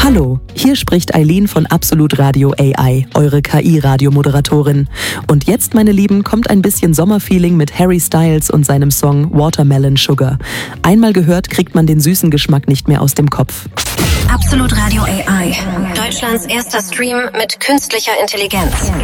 Hallo, hier spricht Eileen von Absolut Radio AI, eure KI-Radiomoderatorin. Und jetzt, meine Lieben, kommt ein bisschen Sommerfeeling mit Harry Styles und seinem Song Watermelon Sugar. Einmal gehört, kriegt man den süßen Geschmack nicht mehr aus dem Kopf. Absolut Radio AI, Deutschlands erster Stream mit künstlicher Intelligenz.